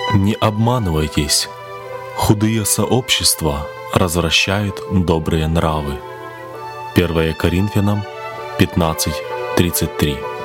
Не обманывайтесь. Худые сообщества развращают добрые нравы. 1 Коринфянам 15:33.